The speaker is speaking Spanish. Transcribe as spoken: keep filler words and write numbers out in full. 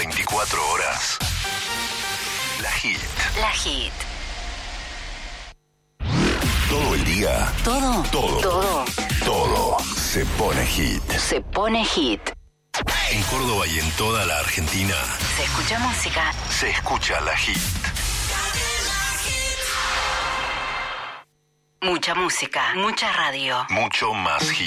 veinticuatro horas. La Hit. La Hit. Todo el día. Todo. Todo. Todo. Todo se pone hit. Se pone hit. En Córdoba y en toda la Argentina Se escucha música. se escucha La Hit. Mucha música. Mucha radio. Mucho más hit.